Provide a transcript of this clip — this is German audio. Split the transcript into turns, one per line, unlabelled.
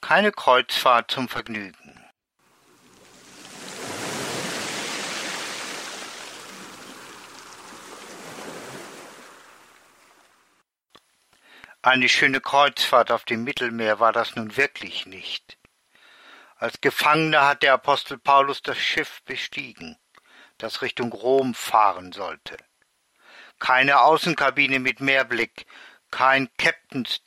Keine Kreuzfahrt zum Vergnügen. Eine schöne Kreuzfahrt auf dem Mittelmeer war das nun wirklich nicht. Als Gefangener hat der Apostel Paulus das Schiff bestiegen, das Richtung Rom fahren sollte. Keine Außenkabine mit Meerblick, kein Captain's